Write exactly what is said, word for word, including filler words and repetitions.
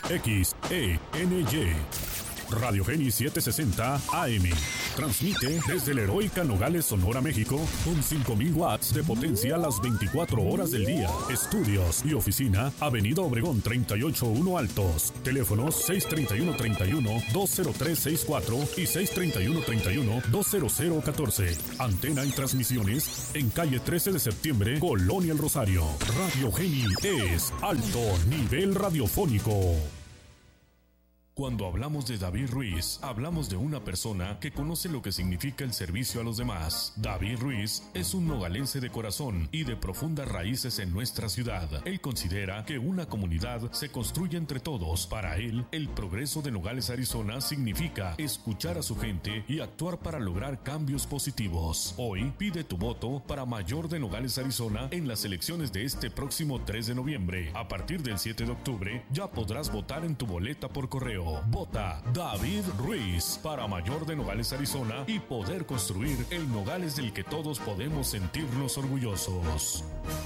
X E N Y. Radio Geni setecientos sesenta A M. Transmite desde la heroica Nogales, Sonora, México, con cinco mil watts de potencia las veinticuatro horas del día. Estudios y oficina, Avenida Obregón treinta y ocho uno Altos. Teléfonos seis treinta y uno treinta y uno dos cero tres sesenta y cuatro y seis treinta y uno treinta y uno dos cero cero catorce. Antena y transmisiones en calle trece de septiembre, Colonia El Rosario. Radio Geni es alto nivel radiofónico. Cuando hablamos de David Ruiz, hablamos de una persona que conoce lo que significa el servicio a los demás. David Ruiz es un nogalense de corazón y de profundas raíces en nuestra ciudad. Él considera que una comunidad se construye entre todos. Para él, el progreso de Nogales, Arizona, significa escuchar a su gente y actuar para lograr cambios positivos. Hoy, pide tu voto para mayor de Nogales, Arizona, en las elecciones de este próximo tres de noviembre. A partir del siete de octubre, ya podrás votar en tu boleta por correo. Vota David Ruiz para mayor de Nogales, Arizona, y poder construir el Nogales del que todos podemos sentirnos orgullosos.